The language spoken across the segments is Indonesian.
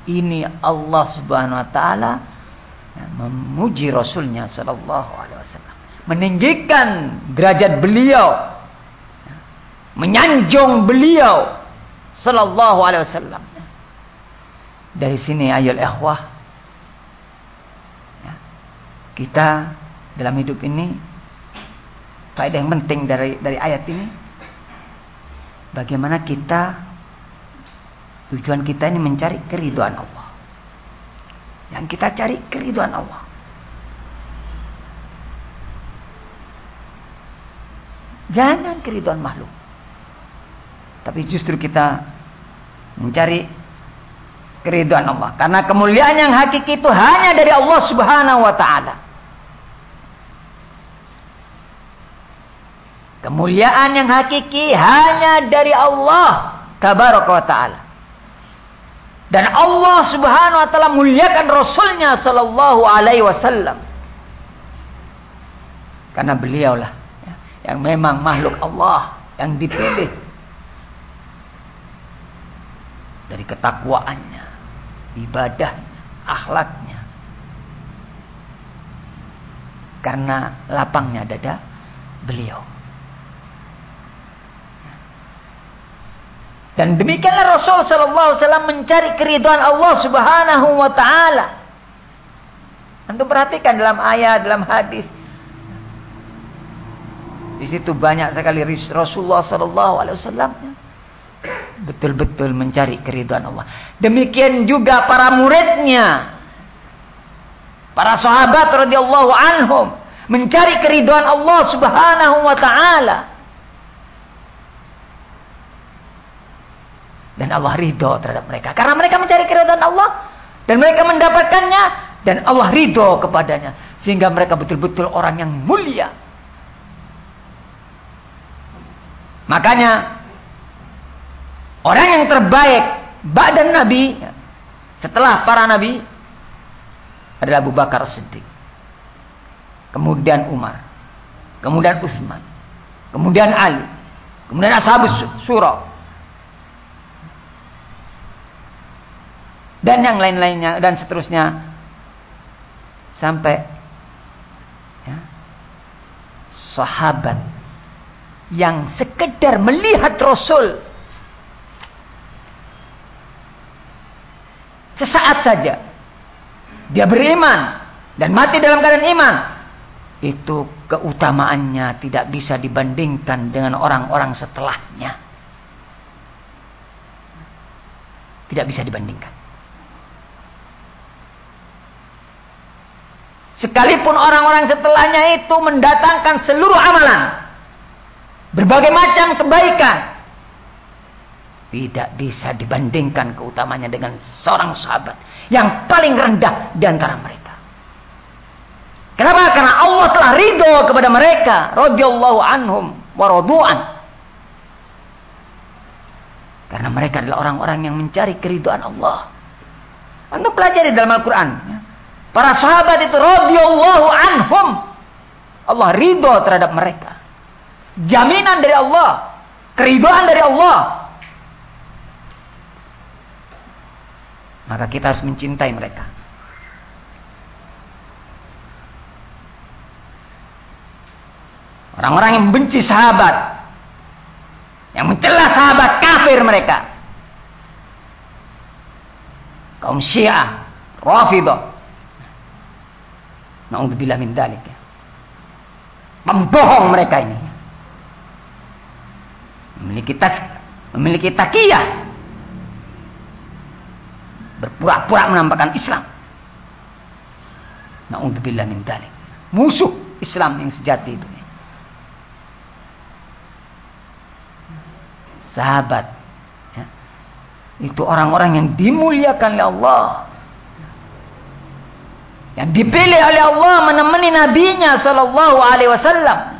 Ini Allah Subhanahu wa taala memuji Rasulnya sallallahu alaihi wasallam, meninggikan derajat beliau, menyanjung beliau sallallahu alaihi wasallam. Dari sini ayol ikhwah, kita dalam hidup ini, faedah yang penting dari ayat ini, bagaimana kita, tujuan kita ini mencari keridhaan Allah. Yang kita cari keridhaan Allah. Jangan keridhaan makhluk. Tapi justru kita mencari keridhaan Allah. Karena kemuliaan yang hakiki itu hanya dari Allah Subhanahu wa taala. Kemuliaan yang hakiki hanya dari Allah Tabaraka wa taala. Dan Allah Subhanahu wa taala muliakan Rasulnya sallallahu alaihi wasallam. Karena beliaulah yang memang makhluk Allah yang dipilih dari ketakwaannya, ibadahnya, akhlaknya. Karena lapangnya dada beliau. Dan demikianlah Rasul sallallahu alaihi wasallam mencari keridhaan Allah Subhanahu wa taala. Antum perhatikan dalam ayat, dalam hadis. Di situ banyak sekali Rasulullah sallallahu alaihi wasallam betul-betul mencari keridhaan Allah. Demikian juga para muridnya, para sahabat radhiyallahu anhum mencari keridhaan Allah Subhanahu wa taala. Dan Allah ridho terhadap mereka. Karena mereka mencari keridhaan Allah. Dan mereka mendapatkannya. Dan Allah ridho kepadanya. Sehingga mereka betul-betul orang yang mulia. Makanya. Orang yang terbaik. Ba'dan Nabi. Setelah para Nabi. Adalah Abu Bakar As-Siddiq. Kemudian Umar. Kemudian Utsman. Kemudian Ali. Kemudian Ashabus Syura. Dan yang lain-lainnya dan seterusnya sampai sahabat yang sekedar melihat Rasul sesaat saja dia beriman dan mati dalam keadaan iman, itu keutamaannya tidak bisa dibandingkan dengan orang-orang setelahnya, tidak bisa dibandingkan. Sekalipun orang-orang setelahnya itu mendatangkan seluruh amalan, berbagai macam kebaikan, tidak bisa dibandingkan keutamanya dengan seorang sahabat yang paling rendah di antara mereka. Kenapa? Karena Allah telah ridho kepada mereka, radhiyallahu anhum wa radu'an. Karena mereka adalah orang-orang yang mencari keridhaan Allah. Anda pelajari dalam Al-Quran. Para sahabat itu radhiyallahu anhum. Allah ridho terhadap mereka. Jaminan dari Allah. Keridhaan dari Allah. Maka kita harus mencintai mereka. Orang-orang yang membenci sahabat, yang mencela sahabat, kafir mereka. Kaum Syiah, Rafidah. Na'udzubillah min dzalik. Pembohong mereka ini. Memiliki takiyah. Berpura-pura menampakkan Islam. Na'udzubillah min dzalik. Musuh Islam yang sejati itu. Sahabat. Itu orang-orang yang dimuliakan oleh Allah. Yang dipilih oleh Allah menemani nabinya sallallahu alaihi wasallam.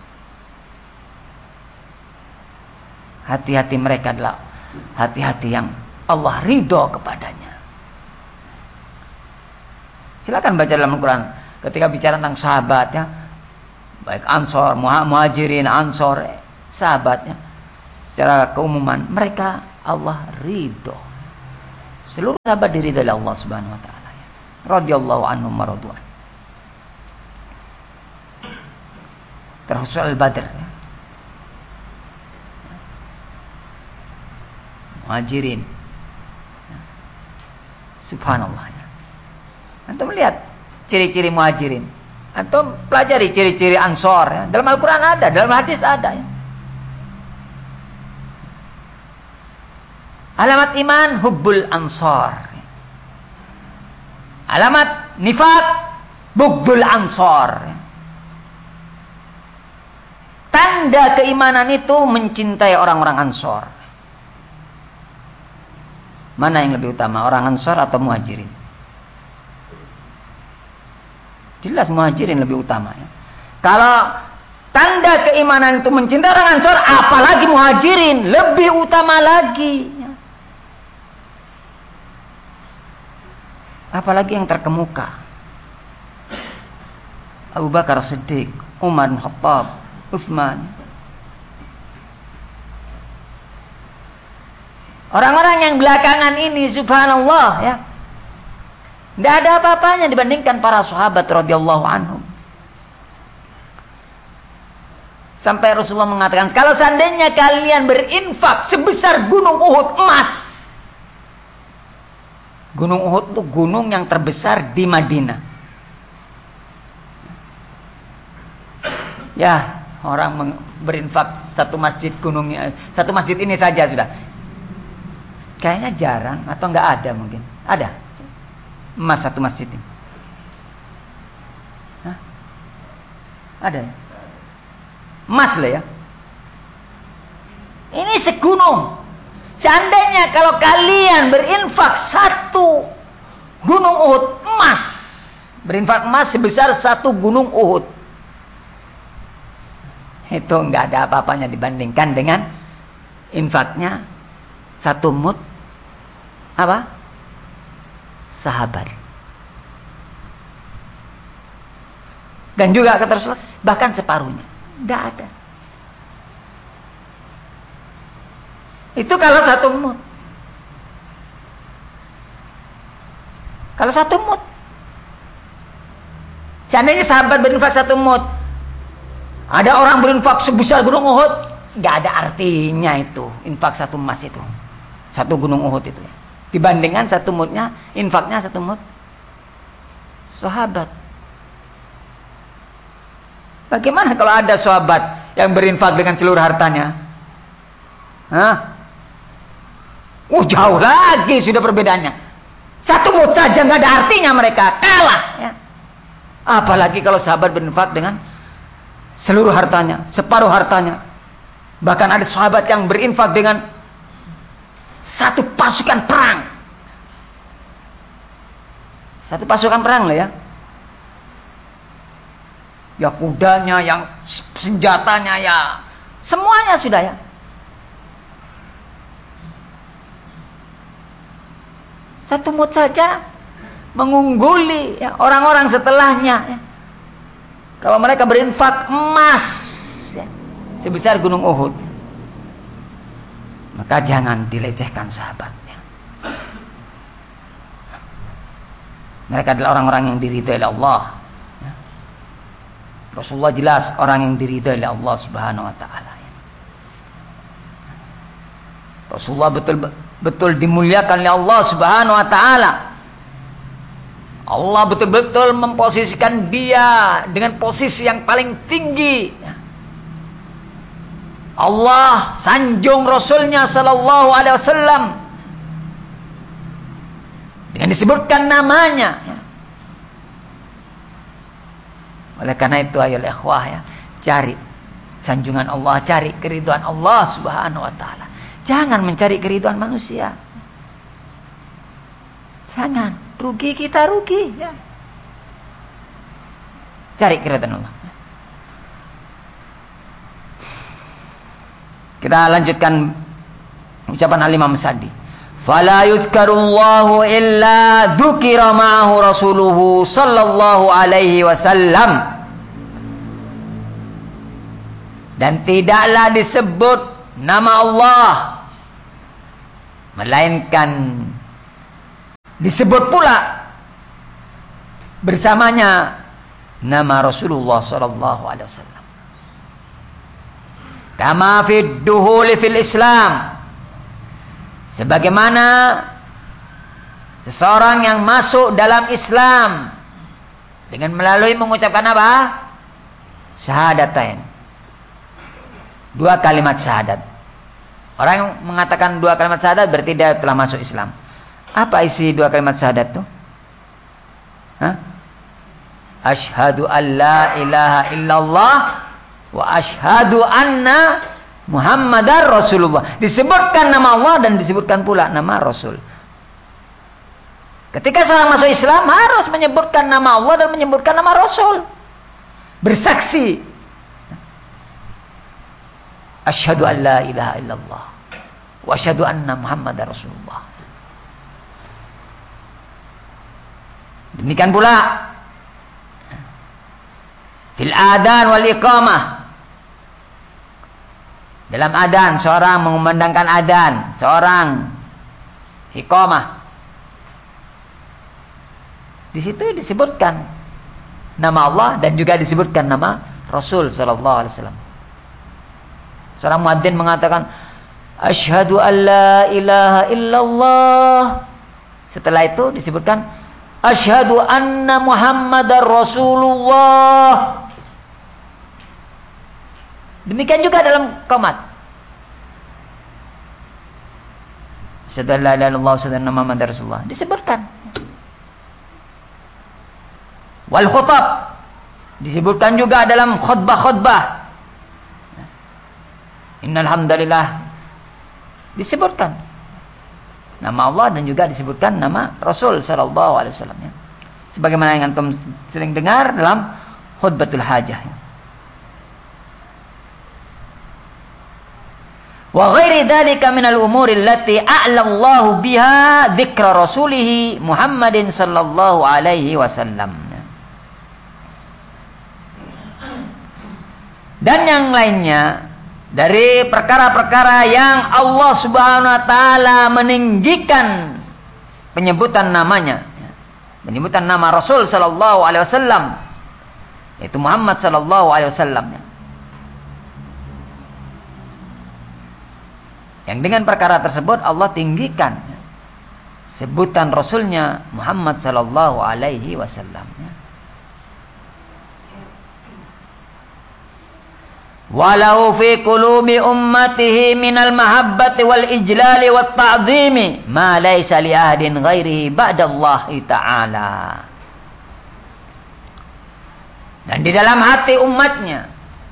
Hati-hati mereka adalah hati-hati yang Allah ridho kepadanya. Silakan baca dalam Al-Quran ketika bicara tentang sahabat ya, baik Ansor, Muhajirin, Ansor, sahabatnya secara keumuman mereka Allah ridho. Seluruh sahabat diridhai oleh Allah Subhanahu wa taala. Radhiyallahu anhum wa radwan. Termasuk Al-Badr. Muhajirin. Subhanallah. Antum lihat ciri-ciri muhajirin. Antum pelajari ciri-ciri ansor. Ya. Dalam Al-Quran ada, dalam hadis ada. Ya. Alamat iman, hubbul ansor. Alamat nifaq, bughdul ansor. Tanda keimanan itu mencintai orang-orang ansor. Mana yang lebih utama, orang ansor atau muhajirin? Jelas muhajirin lebih utama. Ya. Kalau tanda keimanan itu mencintai orang ansor, apalagi muhajirin, lebih utama lagi. Ya. Apalagi yang terkemuka. Abu Bakar Siddiq, Umar bin Khattab, Utsman. Orang-orang yang belakangan ini, subhanallah, ya, tidak ada apa-apanya dibandingkan para sahabat radhiyallahu anhum. Sampai Rasulullah mengatakan, kalau seandainya kalian berinfak sebesar gunung Uhud emas. Gunung Uhud itu gunung yang terbesar di Madinah. Ya, orang berinfak satu masjid gunungnya, satu masjid ini saja sudah. Kayaknya jarang atau nggak ada mungkin. Ada emas satu masjid ini. Hah? Ada ya? Emas lah ya. Ini segunung. Seandainya kalau kalian berinfak satu gunung Uhud emas, berinfak emas sebesar satu gunung Uhud, itu nggak ada apa-apanya dibandingkan dengan infaknya satu mud apa? Sahabat. Dan juga kata Rasulullah, bahkan separuhnya. Tidak ada. Itu kalau satu mud. Kalau satu mud. Seandainya sahabat berinfak satu mud, ada orang berinfak sebesar gunung Uhud, nggak ada artinya itu infak satu emas itu, satu gunung Uhud itu ya. Dibandingkan satu mudnya, infaknya satu mud sahabat. Bagaimana kalau ada sahabat yang berinfak dengan seluruh hartanya? Hah? Jauh lagi sudah perbedaannya. Satu mud saja nggak ada artinya, mereka kalah. Ya. Apalagi kalau sahabat berinfak dengan seluruh hartanya, separuh hartanya. Bahkan ada sahabat yang berinfak dengan satu pasukan perang. Satu pasukan perang lah ya. Ya kudanya, yang senjatanya, ya semuanya sudah ya. Satu mud saja mengungguli ya, orang-orang setelahnya. Ya. Kalau mereka berinfak emas ya, sebesar gunung Uhud, maka jangan dilecehkan sahabatnya. Mereka adalah orang-orang yang diridhai oleh Allah. Ya. Rasulullah jelas orang yang diridhai oleh Allah Subhanahu wa taala. Ya. Rasulullah betul-betul dimuliakan oleh Allah Subhanahu wa taala. Allah betul-betul memposisikan dia dengan posisi yang paling tinggi. Allah sanjung Rasulnya Sallallahu Alaihi Wasallam dengan disebutkan namanya. Oleh karena itu ayo ikhwah ya, cari sanjungan Allah, cari keridhaan Allah Subhanahu Wa Taala. Jangan mencari keridhaan manusia. Jangan. Rugi kita rugi ya. Cari keridhaan Allah. Kita lanjutkan ucapan Al-Imam Sa'di. Fala yuzkarullahu illa dzukira ma'ahu rasuluhu sallallahu alaihi wasallam. Dan tidaklah disebut nama Allah melainkan disebut pula bersamanya nama Rasulullah sallallahu alaihi wasallam. Kama fid duhuli fil Islam, sebagaimana seseorang yang masuk dalam Islam dengan melalui mengucapkan apa? Syahadatain. 2 kalimat syahadat. Orang yang mengatakan 2 kalimat syahadat berarti dia telah masuk Islam. Apa isi 2 kalimat syahadat itu? Asyhadu an la ilaha illallah wa asyhadu anna Muhammadar Rasulullah. Disebutkan nama Allah dan disebutkan pula nama Rasul. Ketika seorang masuk Islam harus menyebutkan nama Allah dan menyebutkan nama Rasul. Bersaksi. Asyhadu an la ilaha illallah wa asyhadu anna Muhammadar Rasulullah. Demikian pula fil adan wal iqamah. Dalam adan seorang mengumandangkan adan, seorang iqamah. Di situ disebutkan nama Allah dan juga disebutkan nama Rasul sallallahu alaihi wasallam. Seorang muadzin mengatakan asyhadu an la ilaha illallah. Setelah itu disebutkan asyhadu anna Muhammadar Rasulullah. Demikian juga dalam qomat. Asyhadu an la ilaha illallah wa asyhadu anna Muhammadar Rasulullah. Disebutkan. Wal khutab. Disebutkan juga dalam khutbah-khutbah. Innal hamdalillah. Disebutkan nama Allah dan juga disebutkan nama Rasul sallallahu alaihi wasallam. Sebagaimana yang antum sering dengar dalam khutbatul hajah. Wa ghairi dzalika minal umuri allati a'la Allah biha dzikra rasulih Muhammadin sallallahu alaihi wasallam. Dan yang lainnya dari perkara-perkara yang Allah Subhanahu wa taala meninggikan penyebutan namanya, penyebutan nama Rasul sallallahu alaihi wasallam, yaitu Muhammad sallallahu alaihi wasallam. Yang dengan perkara tersebut Allah tinggikan sebutan Rasulnya Muhammad sallallahu alaihi wasallam. Walau fi qulubi ummatihi minal mahabbati wal ijlali wat ta'zimi ma laysa li ahadin ghairihi ba'dallahi ta'ala. Dan di dalam hati umatnya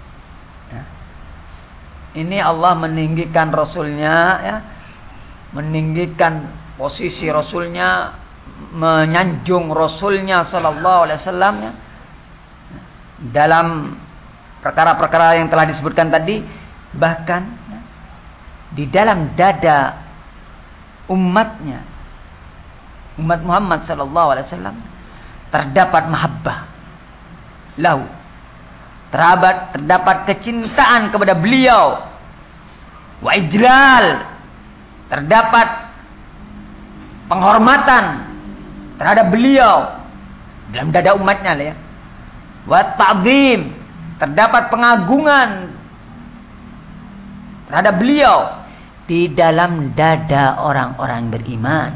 ini Allah meninggikan Rasulnya, ya, meninggikan posisi Rasulnya, menyanjung Rasulnya sallallahu alaihi wasallam, ya, dalam perkara-perkara yang telah disebutkan tadi. Bahkan di dalam dada umatnya, umat Muhammad sallallahu alaihi wasallam, terdapat mahabbah lahu, terdapat kecintaan kepada beliau, wa ijlal, terdapat penghormatan terhadap beliau dalam dada umatnya, ya, wa ta'zim, terdapat pengagungan terhadap beliau di dalam dada orang-orang beriman.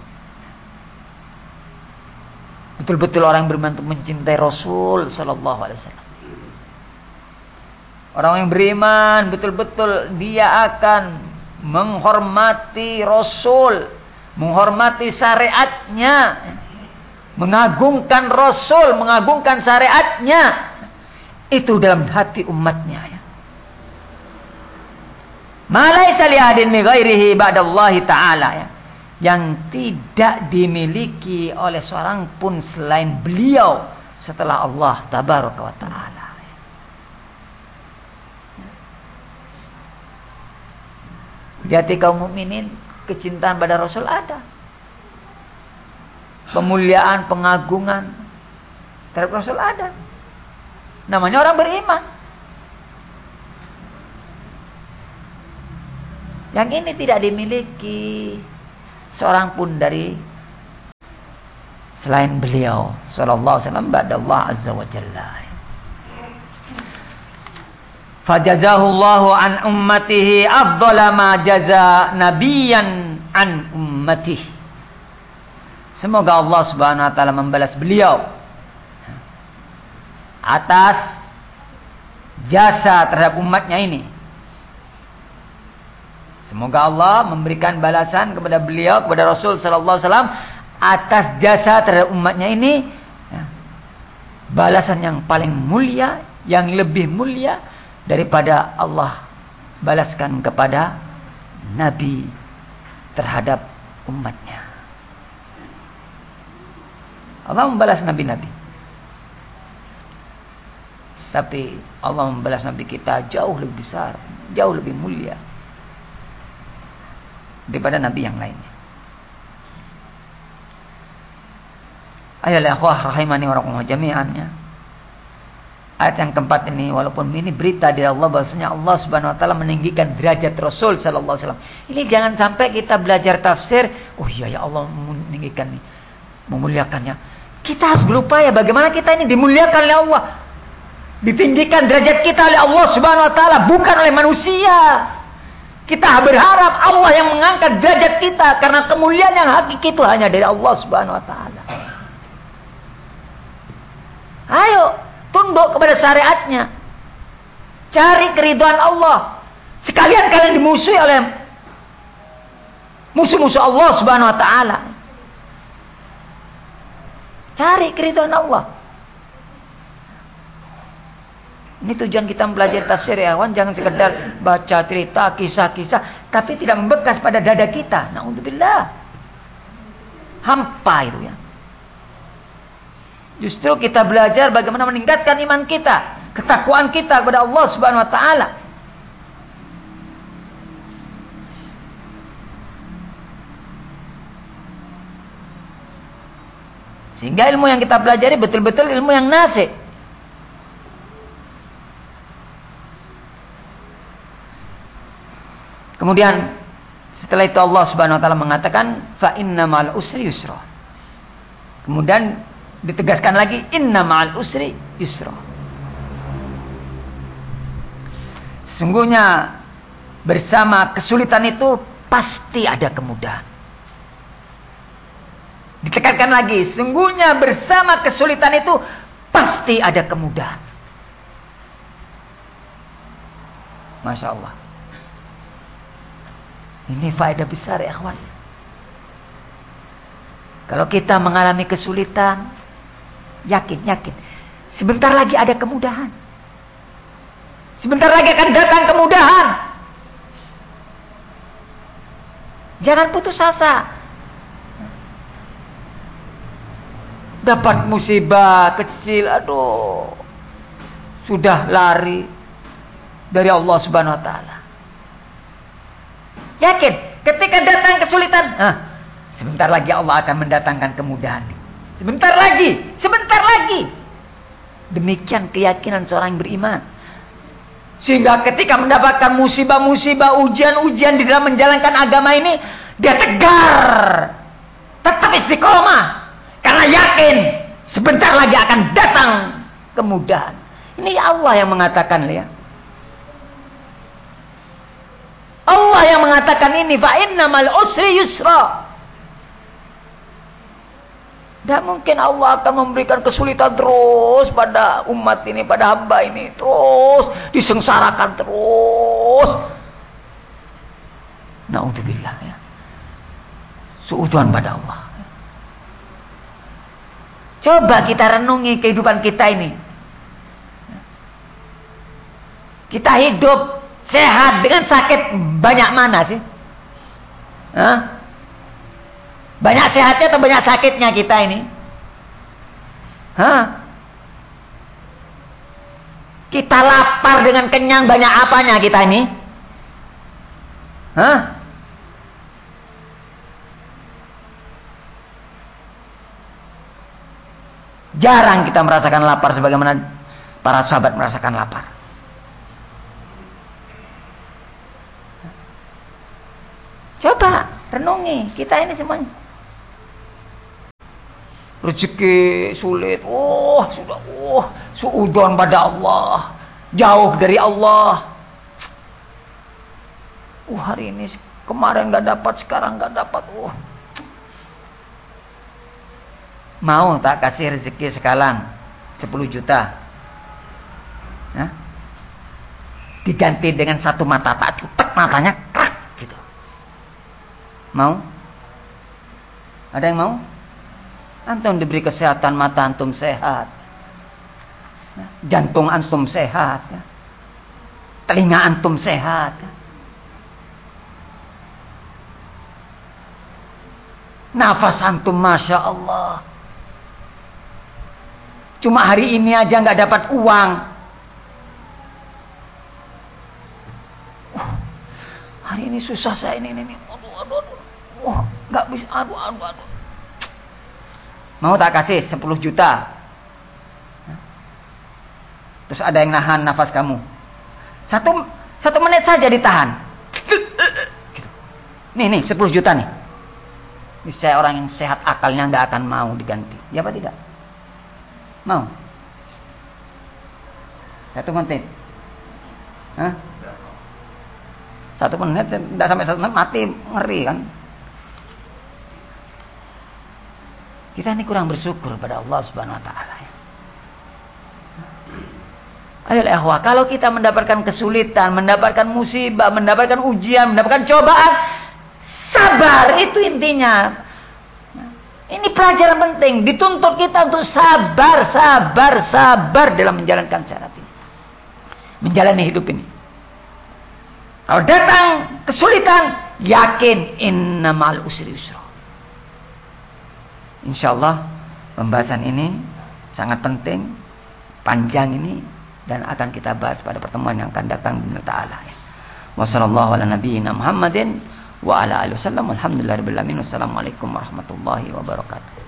Betul-betul orang beriman untuk mencintai Rasul sallallahu alaihi wasallam. Orang yang beriman betul-betul dia akan menghormati Rasul, menghormati syariatnya, mengagungkan Rasul, mengagungkan syariatnya. Itu dalam hati umatnya, ya. Ma laisa li ahadin min ghairihi ba'dallahi ta'ala, ya. Yang tidak dimiliki oleh seorang pun selain beliau setelah Allah tabaraka wa ta'ala. Di hati kaum mukminin kecintaan pada Rasul ada. Pemuliaan, pengagungan terhadap Rasul ada. Namanya orang beriman. Yang ini tidak dimiliki seorang pun dari selain beliau sallallahu alaihi wasallam ba'da Allah azza wa jalla. Fajazahullahu an ummatihi afdhala ma jaza nabiyan an ummatihi. Semoga Allah Subhanahu wa taala membalas beliau atas jasa terhadap umatnya ini. Semoga Allah memberikan balasan kepada beliau, kepada Rasul sallallahu alaihi wasallam atas jasa terhadap umatnya ini, balasan yang paling mulia, yang lebih mulia daripada Allah balaskan kepada Nabi terhadap umatnya. Allah membalas nabi-nabi, tapi Allah membalas nabi kita jauh lebih besar, jauh lebih mulia daripada nabi yang lainnya. Ayolah akhwah rahimani wa rahimakumullah jami'an, ya. Ayat yang keempat ini, walaupun ini berita dari Allah bahwasanya Allah Subhanahu wa taala meninggikan derajat Rasul sallallahu alaihi wasallam. Ini jangan sampai kita belajar tafsir, oh iya ya Allah meninggikan nih, memuliakannya. Kita harus berupaya bagaimana kita ini dimuliakan oleh Allah. Ditinggikan derajat kita oleh Allah Subhanahu wa taala, bukan oleh manusia. Kita berharap Allah yang mengangkat derajat kita, karena kemuliaan yang hakiki itu hanya dari Allah Subhanahu wa taala. Ayo tunduk kepada syariatnya, cari keridhaan Allah. Sekalian kalian dimusuhi oleh musuh-musuh Allah Subhanahu wa taala. Cari keridhaan Allah. Ini tujuan kita mempelajari tafsir, ya kawan. Jangan sekedar baca cerita, kisah-kisah, tapi tidak membekas pada dada kita. Na'udzubillah. Hampa itu, ya. Justru kita belajar bagaimana meningkatkan iman kita, ketakwaan kita kepada Allah Subhanahu wa taala. Sehingga ilmu yang kita pelajari betul-betul ilmu yang nafi'. Kemudian setelah itu Allah Subhanahu wa taala mengatakan fa inna ma'al usri yusra. Kemudian ditegaskan lagi inna ma'al usri yusra. Sesungguhnya bersama kesulitan itu pasti ada kemudahan. Ditekankan lagi, sesungguhnya bersama kesulitan itu pasti ada kemudahan. Masya Allah. Ini faedah besar, ya kawan. Kalau kita mengalami kesulitan, yakin, sebentar lagi ada kemudahan. Sebentar lagi akan datang kemudahan. Jangan putus asa. Dapat musibah kecil, aduh, sudah lari dari Allah Subhanahu wa taala. Yakin, ketika datang kesulitan, sebentar lagi Allah akan mendatangkan kemudahan. Sebentar lagi. Demikian keyakinan seorang yang beriman. Sehingga ketika mendapatkan musibah-musibah, ujian-ujian di dalam menjalankan agama ini, dia tegar, tetap istiqomah, karena yakin sebentar lagi akan datang kemudahan. Ini Allah yang mengatakan, ya. Allah yang mengatakan ini, fa innamal usri yusra. Tidak mungkin Allah akan memberikan kesulitan terus pada umat ini, pada hamba ini, terus disengsarakan terus. Na'udzubillah, ya. Suudzon pada Allah. Coba kita renungi kehidupan kita ini. Kita hidup sehat dengan sakit banyak mana sih? Banyak sehatnya atau banyak sakitnya kita ini? Kita lapar dengan kenyang banyak apanya kita ini? Jarang kita merasakan lapar sebagaimana para sahabat merasakan lapar. Coba renungi kita ini semuanya. rezeki sulit, sudah suudon pada Allah, jauh dari Allah. Hari ini kemarin nggak dapat, sekarang nggak dapat. Mau tak kasih rezeki sekarang 10 juta, ya? Diganti dengan satu mata, tak cutek matanya, krak gitu. Mau? Ada yang mau? Antum diberi kesehatan, mata antum sehat, ya? Jantung antum sehat, ya? Telinga antum sehat, ya? Nafas antum masya Allah. Cuma hari ini aja nggak dapat uang. Hari ini susah saya ini. Aduh. Nggak bisa. Aduh. Mau tak kasih 10 juta? Terus ada yang nahan nafas kamu. Satu menit saja ditahan. Nih 10 juta nih. Ini saya orang yang sehat akalnya nggak akan mau diganti. Ya apa tidak? Mau? 1 menit? Hah? 1 menit, tidak sampai 1 menit mati, ngeri kan? Kita ini kurang bersyukur pada Allah Subhanahu Wa Taala. Ayo ikhwah, kalau kita mendapatkan kesulitan, mendapatkan musibah, mendapatkan ujian, mendapatkan cobaan, sabar, itu intinya. Ini pelajaran penting, dituntut kita untuk sabar dalam menjalankan syarat ini, menjalani hidup ini. Kalau datang kesulitan, yakin innamal usri yusra. Insyaallah pembahasan ini sangat penting, panjang ini, dan akan kita bahas pada pertemuan yang akan datang bismillah taala. Wassallallahu ala nabiyyina Muhammadin wa ala alihi wasallam. Alhamdulillahirabbil alamin. Wassalamualaikum warahmatullahi wabarakatuh.